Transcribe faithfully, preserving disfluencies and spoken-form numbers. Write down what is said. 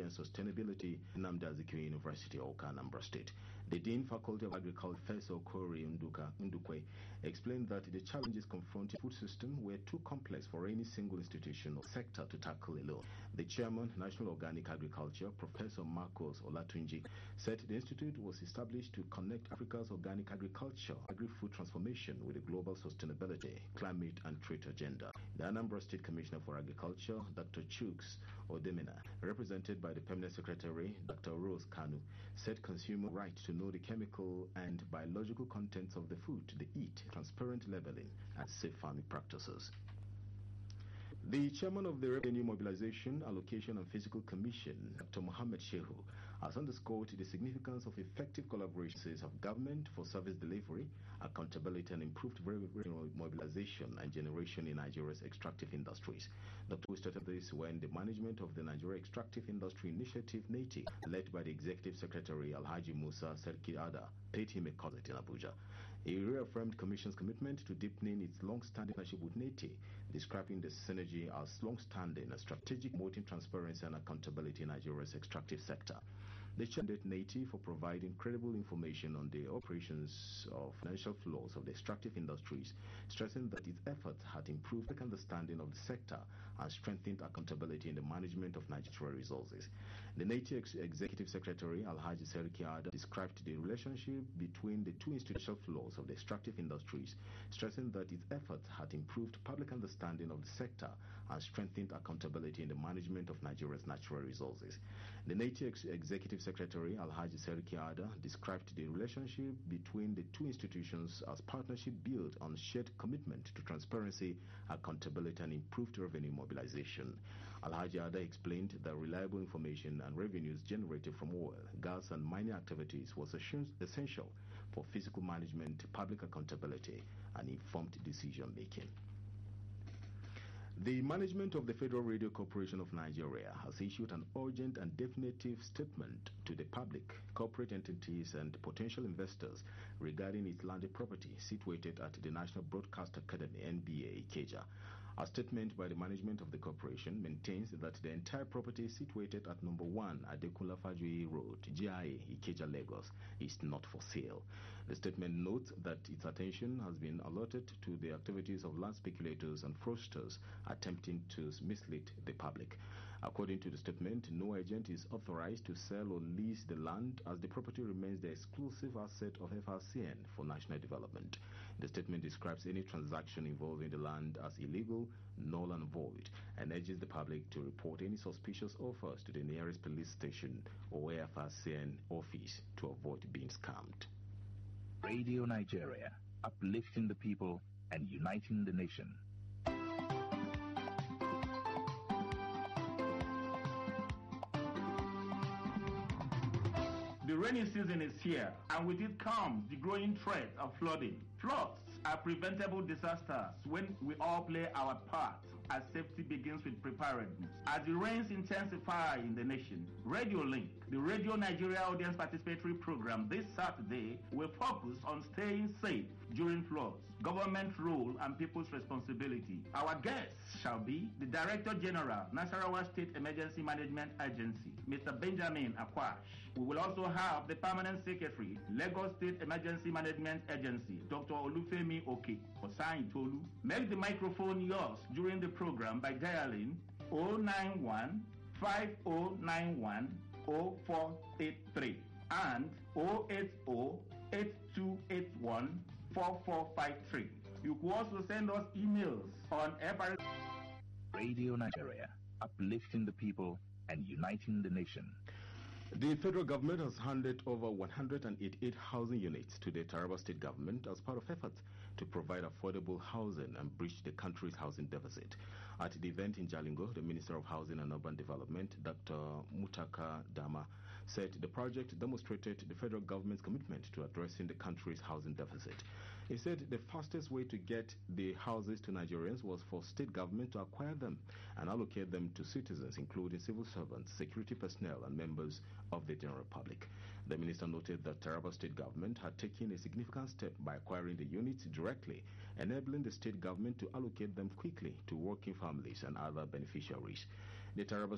and Sustainability, Nnamdi Azikiwe University, Awka, Anambra State. The Dean, Faculty of Agriculture, Professor Okori Ndukwe, explained that the challenges confronting the food system were too complex for any single institution or sector to tackle alone. The Chairman, National Organic Agriculture, Professor Marcos Olatunji, said the institute was established to connect Africa's organic agriculture, agri-food transformation with the global sustainability, climate and trade agenda. The Anambra State Commissioner for Agriculture, Doctor Chuks Odemina, represented by the Permanent Secretary, Doctor Rose Kanu, said consumer right to know the chemical and biological contents of the food they eat, transparent labeling, and safe farming practices. The chairman of the Revenue Mobilization, Allocation and Fiscal Commission, Doctor Mohammed Shehu, has underscored the significance of effective collaborations of government for service delivery, accountability and improved revenue mobilization and generation in Nigeria's extractive industries. Doctor Wu stated this when the management of the Nigeria Extractive Industry Initiative, NETI, led by the Executive Secretary Alhaji Musa Serki Ada, paid him a visit in Abuja. He reaffirmed Commission's commitment to deepening its long-standing partnership with NETI, describing the synergy as long-standing and strategic, promoting transparency and accountability in Nigeria's extractive sector. They commended NETI for providing credible information on the operations of financial flows of the extractive industries, stressing that its efforts had improved the understanding of the sector and strengthened accountability in the management of Nigerian resources. The NETI ex Executive Secretary Alhaji Seriki Ada described the relationship between the two institutional flows of the extractive industries, stressing that its efforts had improved public understanding of the sector and strengthened accountability in the management of Nigeria's natural resources. The NETI ex Executive Secretary Alhaji Seriki Ada described the relationship between the two institutions as partnership built on shared commitment to transparency, accountability and improved revenue mobilization. Alhaji Ada explained that reliable information and revenues generated from oil, gas and mining activities was essential for fiscal management, public accountability and informed decision making. The management of the Federal Radio Corporation of Nigeria has issued an urgent and definitive statement to the public, corporate entities and potential investors regarding its landed property situated at the National Broadcast Academy N B A Ikeja. A statement by the management of the corporation maintains that the entire property situated at number one Adekunle Fajuyi Road, G I A, Ikeja, Lagos, is not for sale. The statement notes that its attention has been allotted to the activities of land speculators and fraudsters attempting to mislead the public. According to the statement, no agent is authorized to sell or lease the land as the property remains the exclusive asset of F R C N for national development. The statement describes any transaction involving the land as illegal, null and void, and urges the public to report any suspicious offers to the nearest police station or F R C N office to avoid being scammed. Radio Nigeria, uplifting the people and uniting the nation. The rainy season is here, and with it comes the growing threat of flooding. Floods are preventable disasters when we all play our part, as safety begins with preparedness. As the rains intensify in the nation, Radio Link, the Radio Nigeria Audience Participatory Program this Saturday, will focus on staying safe during floods, government role and people's responsibility. Our guests shall be the Director General, Nasarawa State Emergency Management Agency, Mister Benjamin Akwash. We will also have the Permanent Secretary, Lagos State Emergency Management Agency, Doctor Olufemi Oke Osayin Tolu. Make the microphone yours during the program by dialing zero nine one, five zero nine one, zero four eight three and zero eight zero, eight two eight one, four four five three. You could also send us emails on F R C. Radio Nigeria, uplifting the people and uniting the nation. The federal government has handed over one hundred eighty-eight housing units to the Taraba State government as part of efforts to provide affordable housing and bridge the country's housing deficit. At the event in Jalingo, the Minister of Housing and Urban Development, Doctor Mutaka Dama, said the project demonstrated the federal government's commitment to addressing the country's housing deficit. He said the fastest way to get the houses to Nigerians was for state government to acquire them and allocate them to citizens, including civil servants, security personnel, and members of the general public. The minister noted that Taraba State government had taken a significant step by acquiring the units directly, enabling the state government to allocate them quickly to working families and other beneficiaries. The Taraba